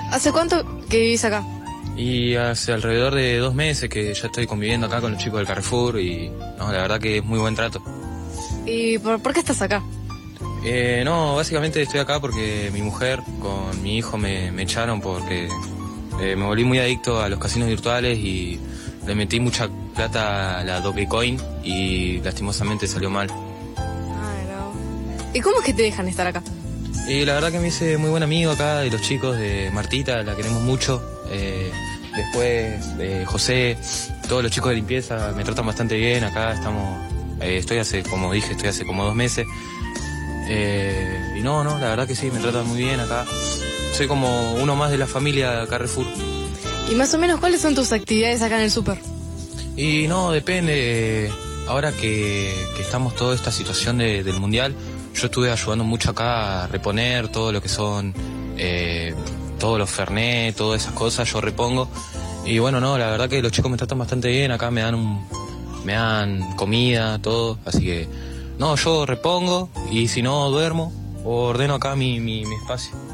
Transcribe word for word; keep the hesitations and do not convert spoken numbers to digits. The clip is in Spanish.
¿Hace cuánto que vivís acá? Y hace alrededor de dos meses que ya estoy conviviendo acá con los chicos del Carrefour y no, la verdad que es muy buen trato. ¿Y por, por qué estás acá? Eh, no, básicamente estoy acá porque mi mujer con mi hijo me, me echaron porque eh, me volví muy adicto a los casinos virtuales y le metí mucha plata a la Dogecoin y lastimosamente salió mal. Ay, no. ¿Y cómo es que te dejan estar acá? Y la verdad que me hice muy buen amigo acá de los chicos, de Martita, la queremos mucho. Eh, después de José, todos los chicos de limpieza me tratan bastante bien. Acá estamos, eh, estoy hace, como dije, estoy hace como dos meses. Eh, y no, no, la verdad que sí, me tratan muy bien acá. Soy como uno más de la familia Carrefour. ¿Y más o menos cuáles son tus actividades acá en el súper? Y no, depende. Ahora que, que estamos toda esta situación de, del mundial, yo estuve ayudando mucho acá a reponer todo lo que son eh, todos los Fernet, todas esas cosas, yo repongo. Y bueno, no, la verdad que los chicos me tratan bastante bien, acá me dan un, me dan comida, todo, así que no, yo repongo y si no duermo o ordeno acá mi, mi, mi espacio.